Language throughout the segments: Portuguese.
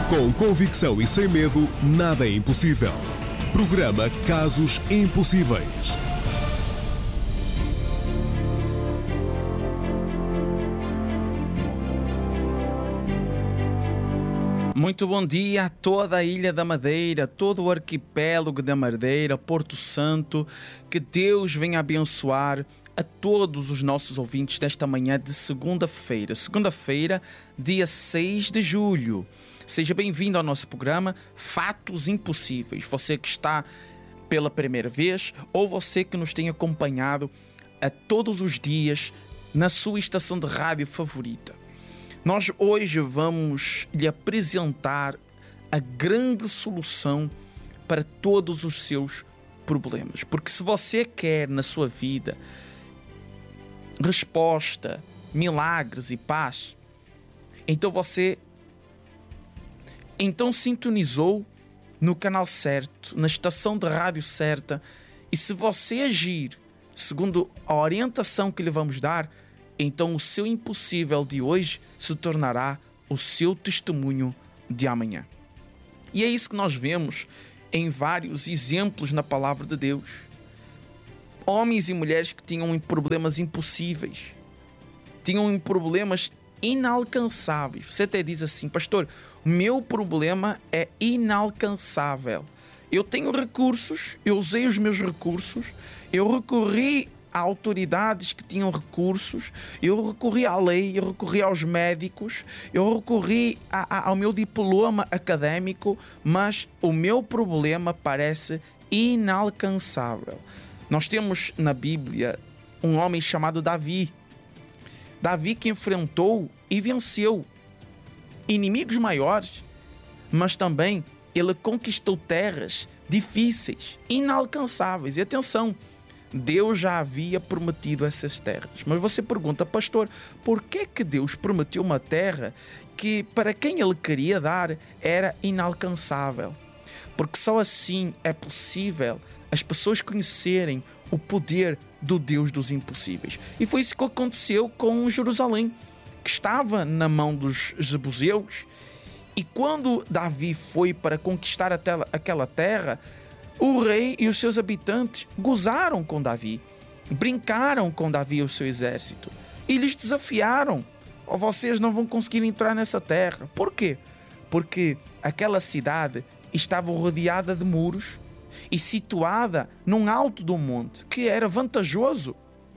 Com convicção e sem medo, nada é impossível. Programa Casos Impossíveis. Muito bom dia a toda a Ilha da Madeira, todo o arquipélago da Madeira, Porto Santo. Que Deus venha abençoar a todos os nossos ouvintes desta manhã de segunda-feira. Segunda-feira, dia 6 de julho. Seja bem-vindo ao nosso programa Fatos Impossíveis. Você que está pela primeira vez ou você que nos tem acompanhado a todos os dias na sua estação de rádio favorita. Nós hoje vamos lhe apresentar a grande solução para todos os seus problemas. Porque se você quer na sua vida resposta, milagres e paz, então sintonizou no canal certo, na estação de rádio certa, e se você agir segundo a orientação que lhe vamos dar, então o seu impossível de hoje se tornará o seu testemunho de amanhã. E é isso que nós vemos em vários exemplos na palavra de Deus. Homens e mulheres que tinham problemas impossíveis, tinham problemas inalcançáveis. Você até diz assim: pastor, o meu problema é inalcançável. Eu tenho recursos, eu usei os meus recursos, eu recorri a autoridades que tinham recursos, eu recorri à lei, eu recorri aos médicos, eu recorri ao meu diploma académico, mas o meu problema parece inalcançável. Nós temos na Bíblia um homem chamado Davi. Davi que enfrentou e venceu inimigos maiores, mas também ele conquistou terras difíceis, inalcançáveis. E atenção, Deus já havia prometido essas terras. Mas você pergunta: pastor, por que Deus prometeu uma terra que para quem ele queria dar era inalcançável? Porque só assim é possível as pessoas conhecerem o poder do Deus dos impossíveis. E foi isso que aconteceu com Jerusalém, que estava na mão dos jebuseus. E quando Davi foi para conquistar aquela terra, o rei e os seus habitantes gozaram com Davi, brincaram com Davi e o seu exército, e lhes desafiaram: vocês não vão conseguir entrar nessa terra. Por quê? Porque aquela cidade estava rodeada de muros e situada num alto do monte, que era vantajoso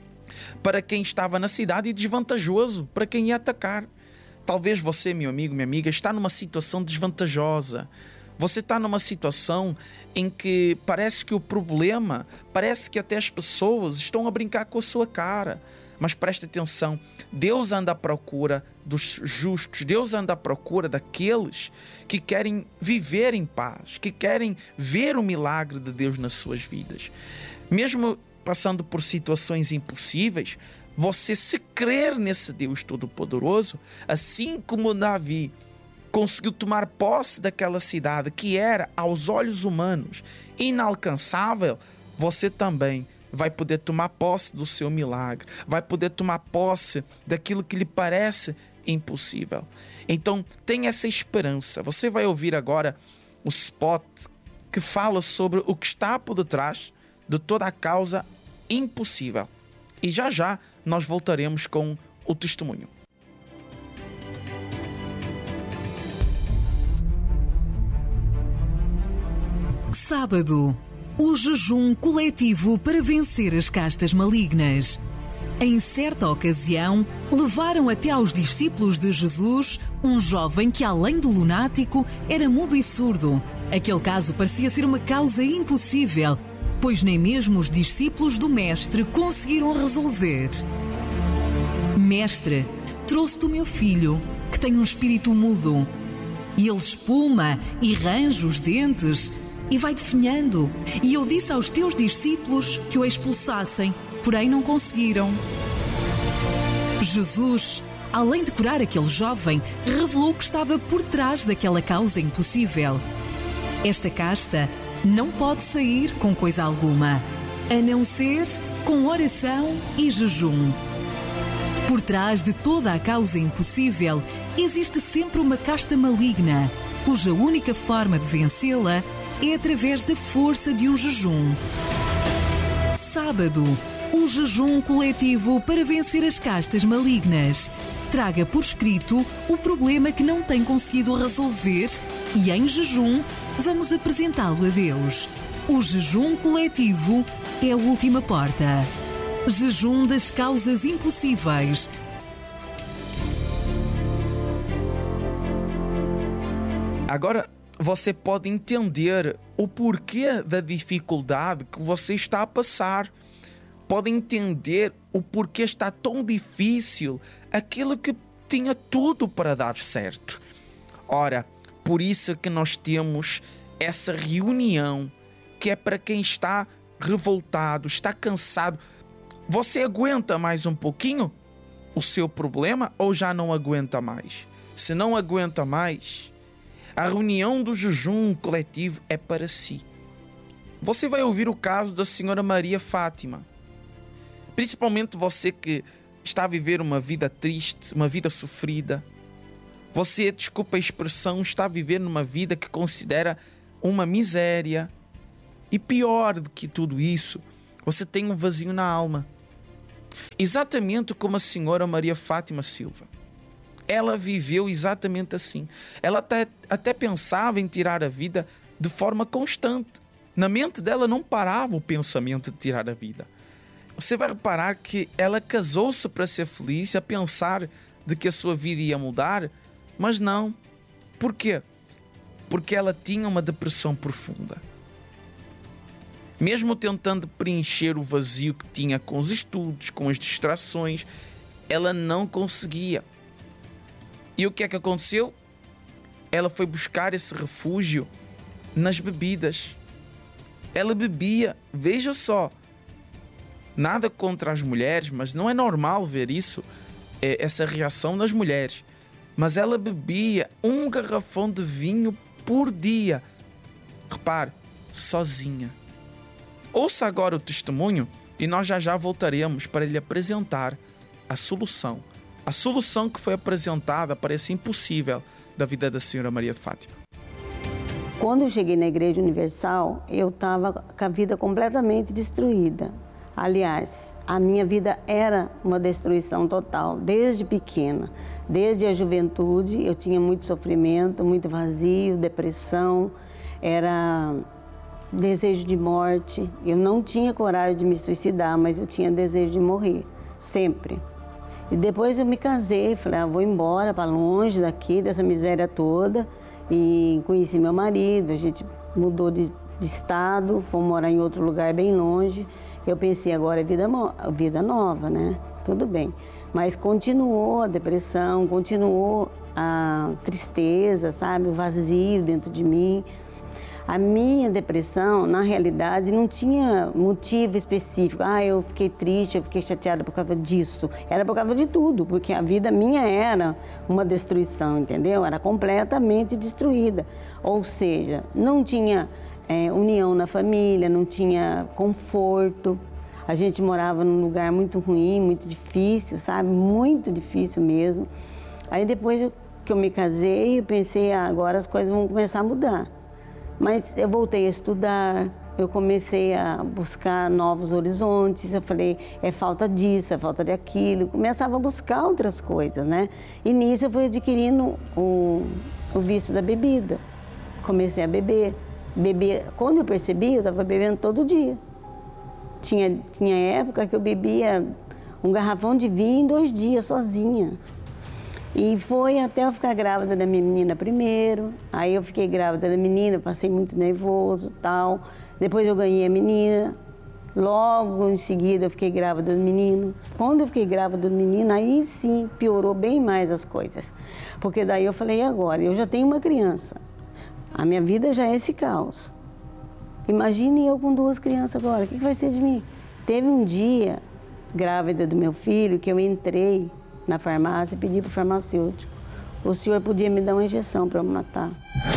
para quem estava na cidade e desvantajoso para quem ia atacar. Talvez você, meu amigo, minha amiga, está numa situação desvantajosa. Você está numa situação em que parece que o problema, parece que até as pessoas estão a brincar com a sua cara. Mas preste atenção, Deus anda à procura dos justos, Deus anda à procura daqueles que querem viver em paz, que querem ver o milagre de Deus nas suas vidas. Mesmo passando por situações impossíveis, você, se crer nesse Deus Todo-Poderoso, assim como Davi conseguiu tomar posse daquela cidade que era, aos olhos humanos, inalcançável, você também vai poder tomar posse do seu milagre, vai poder tomar posse daquilo que lhe parece impossível. Então, tenha essa esperança. Você vai ouvir agora o spot que fala sobre o que está por detrás de toda a causa impossível. E já nós voltaremos com o testemunho. Sábado, o jejum coletivo para vencer as castas malignas. Em certa ocasião, levaram até aos discípulos de Jesus um jovem que, além de lunático, era mudo e surdo. Aquele caso parecia ser uma causa impossível, pois nem mesmo os discípulos do Mestre conseguiram resolver. Mestre, trouxe-te o meu filho, que tem um espírito mudo. E ele espuma e range os dentes e vai definhando. E eu disse aos teus discípulos que o expulsassem, porém não conseguiram. Jesus, além de curar aquele jovem, revelou que estava por trás daquela causa impossível. Esta casta não pode sair com coisa alguma, a não ser com oração e jejum. Por trás de toda a causa impossível, existe sempre uma casta maligna. cuja única forma de vencê-la é através da força de um jejum. Sábado, o jejum coletivo para vencer as castas malignas. Traga por escrito o problema que não tem conseguido resolver e, em jejum, vamos apresentá-lo a Deus. O jejum coletivo é a última porta. Jejum das causas impossíveis. Agora você pode entender o porquê da dificuldade que você está a passar. Pode entender o porquê está tão difícil aquilo que tinha tudo para dar certo. Ora, por isso que nós temos essa reunião que é para quem está revoltado, está cansado. Você aguenta mais um pouquinho o seu problema ou já não aguenta mais? Se não aguenta mais, a reunião do jejum coletivo é para si. Você vai ouvir o caso da senhora Maria Fátima. Principalmente você que está a viver uma vida triste, uma vida sofrida. Você, desculpa a expressão, está a viver numa vida que considera uma miséria. E pior do que tudo isso, você tem um vazio na alma. Exatamente como a senhora Maria Fátima Silva. Ela viveu exatamente assim. Ela até pensava em tirar a vida de forma constante. Na mente dela não parava o pensamento de tirar a vida. Você vai reparar que ela casou-se para ser feliz, a pensar de que a sua vida ia mudar, mas não. Por quê? Porque ela tinha uma depressão profunda. Mesmo tentando preencher o vazio que tinha com os estudos, com as distrações, ela não conseguia. E o que é que aconteceu? Ela foi buscar esse refúgio nas bebidas. Ela bebia, veja só, nada contra as mulheres, mas não é normal ver isso, essa reação nas mulheres. Mas ela bebia 1 garrafão de vinho por dia. Repare, sozinha. Ouça agora o testemunho e nós já voltaremos para lhe apresentar a solução. A solução que foi apresentada para esse impossível da vida da senhora Maria Fátima. Quando eu cheguei na Igreja Universal, eu estava com a vida completamente destruída. Aliás, a minha vida era uma destruição total, desde pequena. Desde a juventude, eu tinha muito sofrimento, muito vazio, depressão, era desejo de morte. Eu não tinha coragem de me suicidar, mas eu tinha desejo de morrer, sempre. E depois eu me casei, falei, vou embora para longe daqui, dessa miséria toda. E conheci meu marido, a gente mudou de estado, fomos morar em outro lugar bem longe. Eu pensei, agora é vida nova, né? Tudo bem. Mas continuou a depressão, continuou a tristeza, sabe? O vazio dentro de mim. A minha depressão, na realidade, não tinha motivo específico. Eu fiquei triste, eu fiquei chateada por causa disso. Era por causa de tudo, porque a vida minha era uma destruição, entendeu? Era completamente destruída. Ou seja, não tinha união na família, não tinha conforto. A gente morava num lugar muito ruim, muito difícil, sabe? Muito difícil mesmo. Aí depois que eu me casei, eu pensei, agora as coisas vão começar a mudar. Mas eu voltei a estudar, eu comecei a buscar novos horizontes, eu falei, é falta disso, é falta daquilo, começava a buscar outras coisas, né? E nisso eu fui adquirindo o vício da bebida, comecei a beber. Quando eu percebi, eu estava bebendo todo dia. Tinha época que eu bebia um garrafão de vinho em 2 dias, sozinha. E foi até eu ficar grávida da minha menina primeiro, aí eu fiquei grávida da menina, passei muito nervoso e tal. Depois eu ganhei a menina, logo em seguida eu fiquei grávida do menino. Quando eu fiquei grávida do menino, aí sim piorou bem mais as coisas. Porque daí eu falei, agora, eu já tenho uma criança, a minha vida já é esse caos. Imagine eu com 2 crianças agora, o que vai ser de mim? Teve um dia, grávida do meu filho, que eu entrei na farmácia e pedi para o farmacêutico, o senhor podia me dar uma injeção para eu me matar.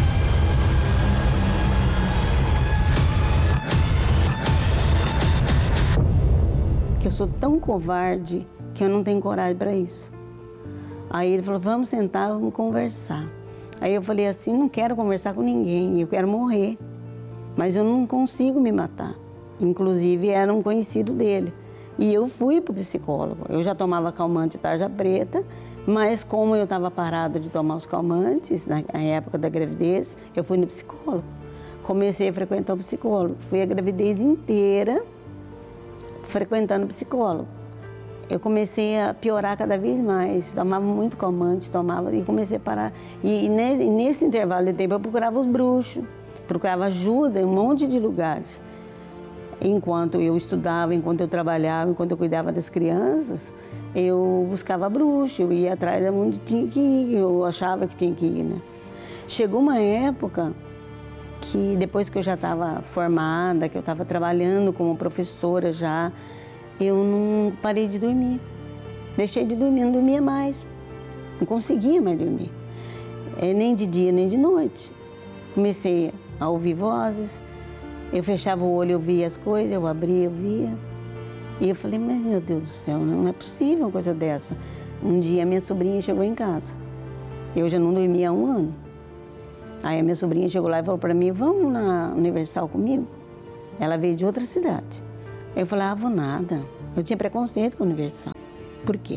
Que eu sou tão covarde que eu não tenho coragem para isso. Aí ele falou, vamos sentar, vamos conversar. Aí eu falei assim, não quero conversar com ninguém, eu quero morrer. Mas eu não consigo me matar. Inclusive, era um conhecido dele. E eu fui para o psicólogo. Eu já tomava calmante tarja preta, mas como eu estava parada de tomar os calmantes, na época da gravidez, eu fui no psicólogo. Comecei a frequentar o psicólogo. Fui a gravidez inteira frequentando o psicólogo. Eu comecei a piorar cada vez mais, tomava muito calmante, e comecei a parar. E nesse intervalo de tempo eu procurava os bruxos, procurava ajuda em um monte de lugares. Enquanto eu estudava, enquanto eu trabalhava, enquanto eu cuidava das crianças, eu buscava bruxo, eu ia atrás de onde tinha que ir, eu achava que tinha que ir, né? Chegou uma época que depois que eu já estava formada, que eu estava trabalhando como professora já, eu não parei de dormir. Deixei de dormir, não dormia mais. Não conseguia mais dormir. Nem de dia, nem de noite. Comecei a ouvir vozes. Eu fechava o olho, eu via as coisas, eu abria, eu via. E eu falei, mas meu Deus do céu, não é possível uma coisa dessa. Um dia a minha sobrinha chegou em casa. Eu já não dormia há 1 ano. Aí a minha sobrinha chegou lá e falou para mim, vamos na Universal comigo? Ela veio de outra cidade. Eu falei, vou nada. Eu tinha preconceito com a Universal. Por quê?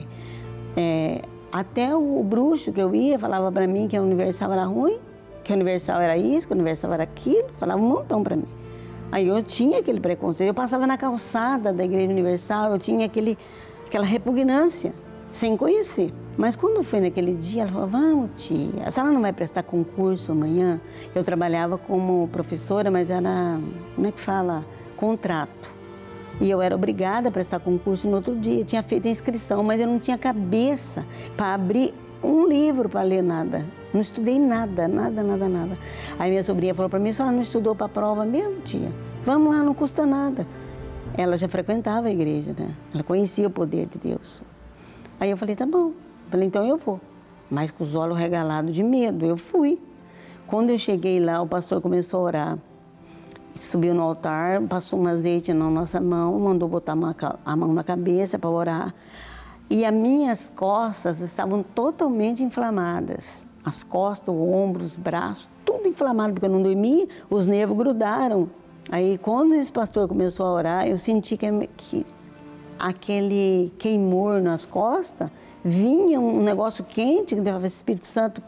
Até o bruxo que eu ia falava para mim que a Universal era ruim, que a Universal era isso, que a Universal era aquilo, falava um montão para mim. Aí eu tinha aquele preconceito. Eu passava na calçada da Igreja Universal, eu tinha aquela repugnância, sem conhecer. Mas quando foi naquele dia, ela falou, vamos tia, a senhora não vai prestar concurso amanhã? Eu trabalhava como professora, mas era, como é que fala? Contrato. E eu era obrigada a prestar concurso no outro dia. Eu tinha feito a inscrição, mas eu não tinha cabeça para abrir um livro para ler nada. Não estudei nada. Aí minha sobrinha falou para mim, a senhora não estudou para a prova mesmo, tia? Vamos lá, não custa nada. Ela já frequentava a igreja, né? Ela conhecia o poder de Deus. Aí eu falei, tá bom. Falei, então eu vou. Mas com os olhos regalados de medo, eu fui. Quando eu cheguei lá, o pastor começou a orar. Subiu no altar, passou um azeite na nossa mão, mandou botar a mão na cabeça para orar. E as minhas costas estavam totalmente inflamadas. As costas, o ombro, os braços, tudo inflamado, porque eu não dormia, os nervos grudaram. Aí, quando esse pastor começou a orar, eu senti que aquele queimor nas costas, vinha um negócio quente, que o Espírito Santo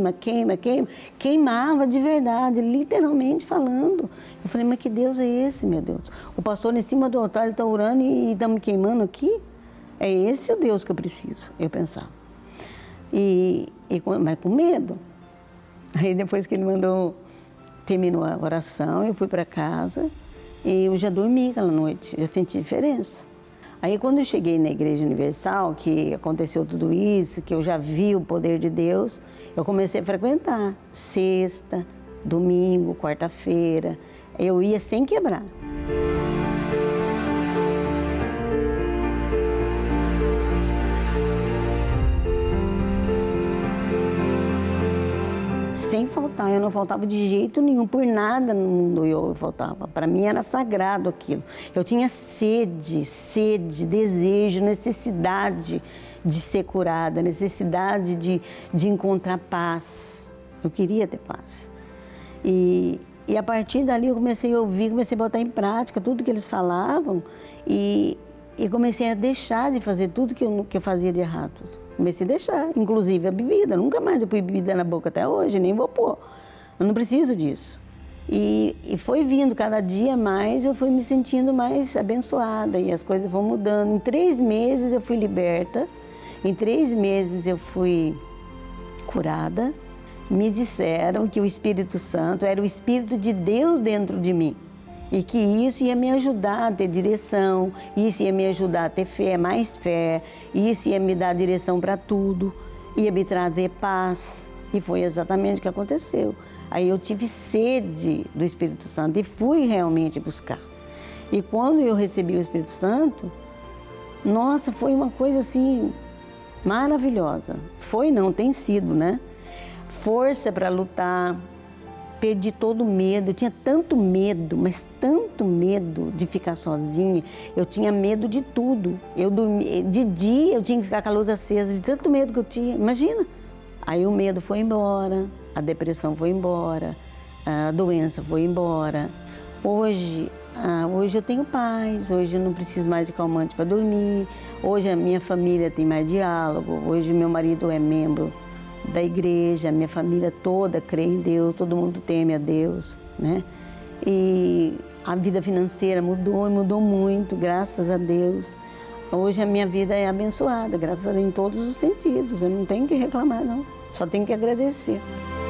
queimava de verdade, literalmente falando. Eu falei, mas que Deus é esse, meu Deus? O pastor em cima do altar, ele está orando e está me queimando aqui? É esse o Deus que eu preciso, eu pensava. Mas com medo. Aí depois que ele terminou a oração, eu fui para casa e eu já dormi aquela noite, já senti diferença. Aí quando eu cheguei na Igreja Universal, que aconteceu tudo isso, que eu já vi o poder de Deus, eu comecei a frequentar. Sexta, domingo, quarta-feira, eu ia sem quebrar. Sem faltar, eu não faltava de jeito nenhum, por nada no mundo eu faltava. Para mim era sagrado aquilo. Eu tinha sede, desejo, necessidade de ser curada, necessidade de encontrar paz. Eu queria ter paz. E a partir dali eu comecei a ouvir, comecei a botar em prática tudo que eles falavam e comecei a deixar de fazer tudo que eu fazia de errado. Comecei a deixar, inclusive a bebida. Nunca mais eu pus bebida na boca até hoje, nem vou pôr. Eu não preciso disso. E foi vindo cada dia mais, eu fui me sentindo mais abençoada e as coisas vão mudando. Em 3 meses eu fui liberta, em 3 meses eu fui curada. Me disseram que o Espírito Santo era o Espírito de Deus dentro de mim. E que isso ia me ajudar a ter direção, isso ia me ajudar a ter fé, mais fé, isso ia me dar direção para tudo, ia me trazer paz. E foi exatamente o que aconteceu. Aí eu tive sede do Espírito Santo e fui realmente buscar. E quando eu recebi o Espírito Santo, nossa, foi uma coisa assim maravilhosa. Foi não, tem sido, né? Força para lutar. Perdi todo o medo, eu tinha tanto medo, mas tanto medo de ficar sozinha. Eu tinha medo de tudo. Eu dormia, de dia eu tinha que ficar com a luz acesa, de tanto medo que eu tinha. Imagina, Aí o medo foi embora, a depressão foi embora, a doença foi embora. Hoje eu tenho paz, hoje eu não preciso mais de calmante para dormir, hoje a minha família tem mais diálogo, hoje meu marido é membro da igreja, a minha família toda crê em Deus, todo mundo teme a Deus, né? E a vida financeira mudou muito, graças a Deus. Hoje a minha vida é abençoada, graças a Deus, em todos os sentidos. Eu não tenho que reclamar, não. Só tenho que agradecer.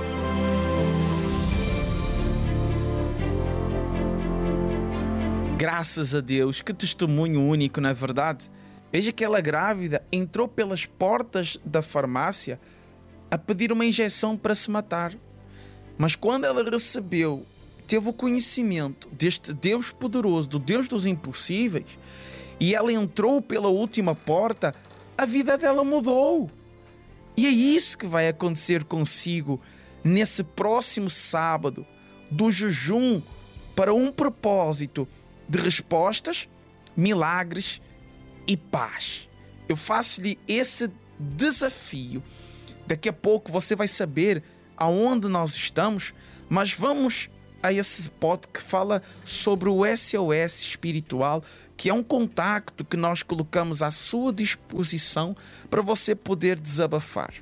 Graças a Deus, que testemunho único, não é verdade? Veja que ela grávida entrou pelas portas da farmácia a pedir uma injeção para se matar. Mas quando ela recebeu, teve o conhecimento deste Deus poderoso, do Deus dos impossíveis, e ela entrou pela última porta, a vida dela mudou. E é isso que vai acontecer consigo nesse próximo sábado do jejum para um propósito de respostas, milagres e paz. Eu faço-lhe esse desafio. Daqui a pouco você vai saber aonde nós estamos, mas vamos a esse spot que fala sobre o SOS espiritual, que é um contacto que nós colocamos à sua disposição para você poder desabafar.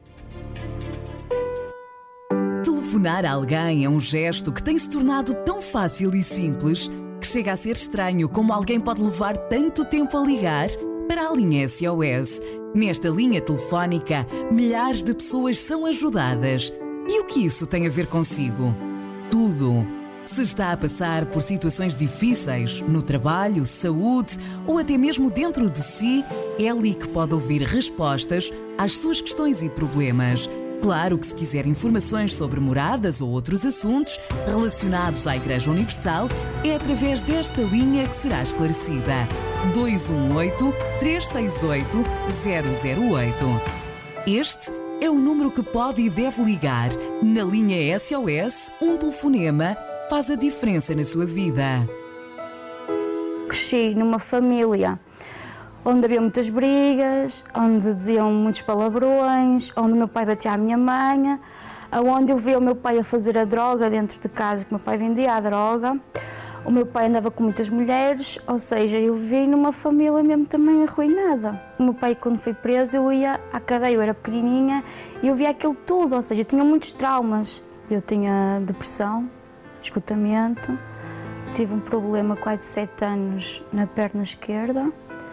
Telefonar a alguém é um gesto que tem se tornado tão fácil e simples que chega a ser estranho como alguém pode levar tanto tempo a ligar para a linha SOS. Nesta linha telefónica, milhares de pessoas são ajudadas. E o que isso tem a ver consigo? Tudo. Se está a passar por situações difíceis no trabalho, saúde ou até mesmo dentro de si, é ali que pode ouvir respostas às suas questões e problemas. Claro que se quiser informações sobre moradas ou outros assuntos relacionados à Igreja Universal, é através desta linha que será esclarecida. 218-368-008. Este é o número que pode e deve ligar. Na linha SOS, um telefonema faz a diferença na sua vida. Cresci numa família onde havia muitas brigas, onde diziam muitos palavrões, onde o meu pai batia à minha mãe, onde eu via o meu pai a fazer a droga dentro de casa, que o meu pai vendia a droga. O meu pai andava com muitas mulheres, ou seja, eu vivi numa família mesmo também arruinada. O meu pai, quando foi preso, eu ia à cadeia, eu era pequenininha e eu via aquilo tudo, ou seja, eu tinha muitos traumas. Eu tinha depressão, esgotamento, tive um problema quase 7 anos na perna esquerda.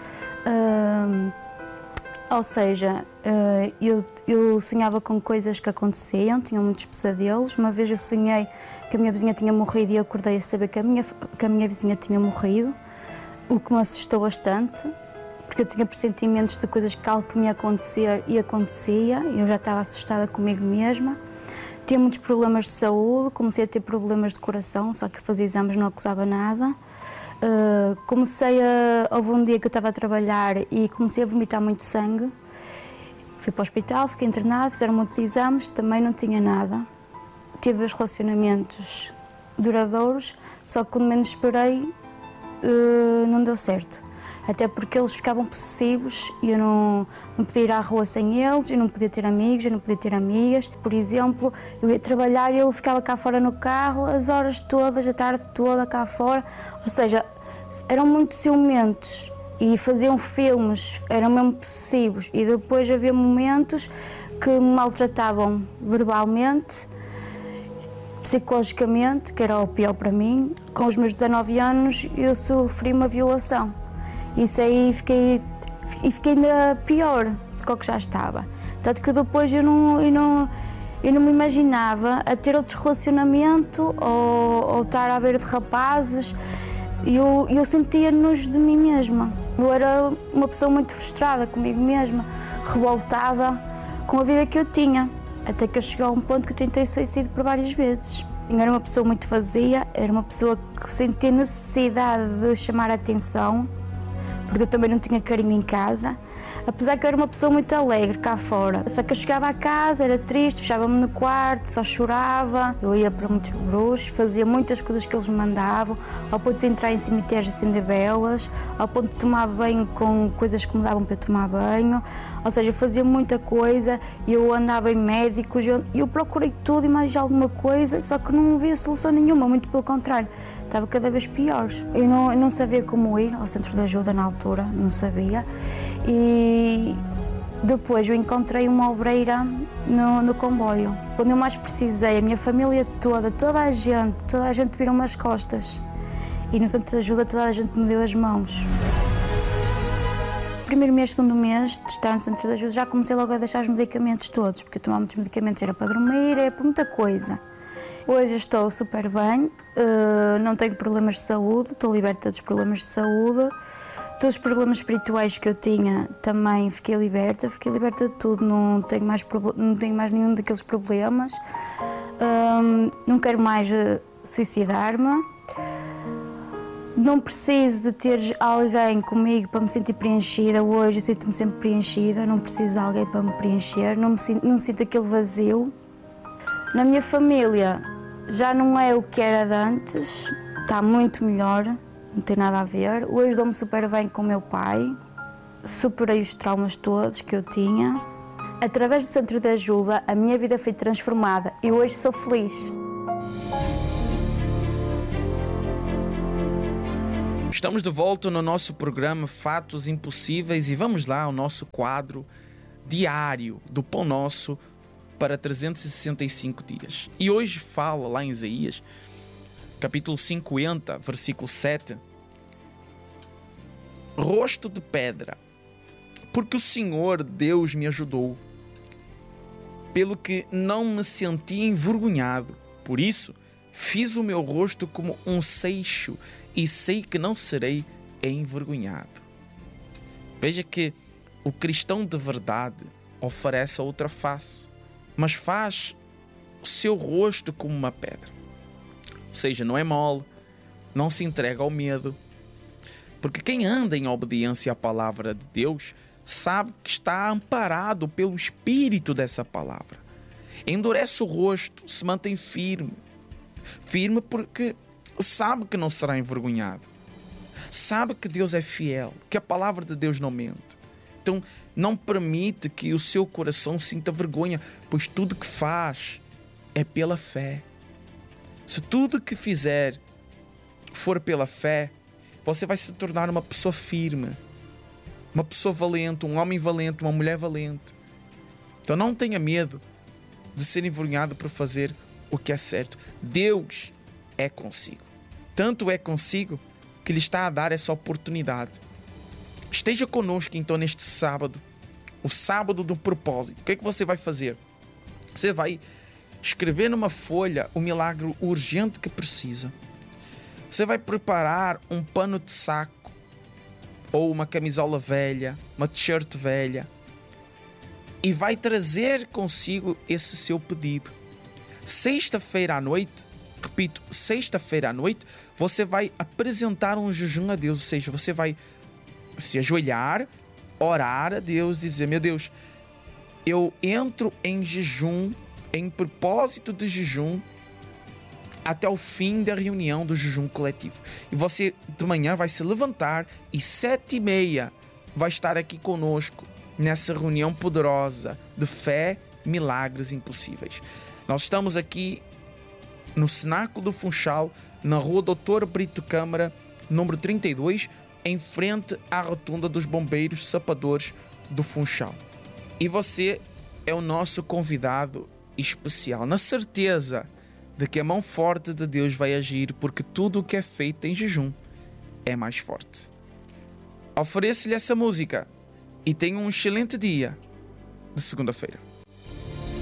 Ou seja, eu sonhava com coisas que aconteciam, tinha muitos pesadelos. Uma vez eu sonhei que a minha vizinha tinha morrido e eu acordei a saber que a minha vizinha tinha morrido, o que me assustou bastante, porque eu tinha pressentimentos de coisas que algo que me ia acontecer e acontecia, e eu já estava assustada comigo mesma. Tinha muitos problemas de saúde, comecei a ter problemas de coração, só que fazia exames não acusava nada. Houve um dia que eu estava a trabalhar e comecei a vomitar muito sangue. Fui para o hospital, fiquei internada, fizeram um monte de exames, também não tinha nada. Tive 2 relacionamentos duradouros, só que quando menos esperei não deu certo. Até porque eles ficavam possessivos e eu não podia ir à rua sem eles, eu não podia ter amigos, eu não podia ter amigas. Por exemplo, eu ia trabalhar e ele ficava cá fora no carro, as horas todas, a tarde toda cá fora. Ou seja, eram muito ciumentos e faziam filmes, eram mesmo possessivos. E depois havia momentos que me maltratavam verbalmente, psicologicamente, que era o pior para mim. Com os meus 19 anos eu sofri uma violação. Isso aí fiquei ainda pior do que o que já estava. Tanto que depois eu não me imaginava a ter outro relacionamento ou estar à beira de rapazes. Eu sentia nojo de mim mesma. Eu era uma pessoa muito frustrada comigo mesma, revoltada com a vida que eu tinha. Até que eu cheguei a um ponto que eu tentei suicídio por várias vezes. Eu era uma pessoa muito vazia, era uma pessoa que sentia necessidade de chamar a atenção, porque eu também não tinha carinho em casa. Apesar que eu era uma pessoa muito alegre cá fora. Só que eu chegava a casa, era triste, fechava-me no quarto, só chorava. Eu ia para muitos bruxos, fazia muitas coisas que eles me mandavam, ao ponto de entrar em cemitérios e acender velas, ao ponto de tomar banho com coisas que me davam para eu tomar banho. Ou seja, eu fazia muita coisa, eu andava em médicos, eu procurei tudo e mais alguma coisa, só que não havia solução nenhuma, muito pelo contrário. Estava cada vez pior. Eu não sabia como ir ao centro de ajuda na altura, não sabia. E depois eu encontrei uma obreira no comboio. Quando eu mais precisei, a minha família toda a gente virou-me as costas. E no centro de ajuda toda a gente me deu as mãos. Primeiro mês, segundo mês de estar no centro de ajuda, já comecei logo a deixar os medicamentos todos, porque eu tomava muitos medicamentos, era para dormir, era para muita coisa. Hoje estou super bem, não tenho problemas de saúde, estou liberta dos problemas de saúde. Todos os problemas espirituais que eu tinha também fiquei liberta de tudo, não tenho mais nenhum daqueles problemas. Não quero mais suicidar-me. Não preciso de ter alguém comigo para me sentir preenchida. Hoje eu sinto-me sempre preenchida, não preciso de alguém para me preencher, não sinto aquele vazio. Na minha família já não é o que era de antes, está muito melhor, não tem nada a ver. Hoje dou-me super bem com o meu pai, superei os traumas todos que eu tinha. Através do centro de ajuda, a minha vida foi transformada e hoje sou feliz. Estamos de volta no nosso programa Fatos Impossíveis e vamos lá ao nosso quadro diário do Pão Nosso para 365 dias. E hoje fala lá em Isaías, capítulo 50, versículo 7. Rosto de pedra, porque o Senhor Deus me ajudou, pelo que não me senti envergonhado. Por isso, fiz o meu rosto como um seixo e sei que não serei envergonhado. Veja que o cristão de verdade oferece a outra face, mas faz o seu rosto como uma pedra. Ou seja, não é mole, não se entrega ao medo. Porque quem anda em obediência à palavra de Deus sabe que está amparado pelo Espírito dessa palavra. Endurece o rosto, se mantém firme. Firme porque sabe que não será envergonhado. Sabe que Deus é fiel, que a palavra de Deus não mente. Então, não permite que o seu coração sinta vergonha, pois tudo que faz é pela fé. Se tudo que fizer for pela fé, você vai se tornar uma pessoa firme, uma pessoa valente, um homem valente, uma mulher valente. Então não tenha medo de ser envergonhado por fazer o que é certo. Deus é consigo. Tanto é consigo que lhe está a dar essa oportunidade. Esteja conosco então neste sábado, o sábado do propósito. O que é que você vai fazer? Você vai escrever numa folha o milagre urgente que precisa. Você vai preparar um pano de saco ou uma camisola velha, uma t-shirt velha e vai trazer consigo esse seu pedido. Sexta-feira à noite, repito, sexta-feira à noite, você vai apresentar um jejum a Deus, ou seja, você vai se ajoelhar, orar a Deus, dizer: meu Deus, eu entro em jejum, em propósito de jejum, até o fim da reunião do jejum coletivo. E você de manhã vai se levantar e 7h30 vai estar aqui conosco nessa reunião poderosa de fé, milagres impossíveis. Nós estamos aqui no Cenáculo do Funchal, na rua Doutor Brito Câmara, número 32, em frente à rotunda dos bombeiros sapadores do Funchal. E você é o nosso convidado especial, na certeza de que a mão forte de Deus vai agir, porque tudo o que é feito em jejum é mais forte. Ofereço-lhe essa música e tenha um excelente dia de segunda-feira.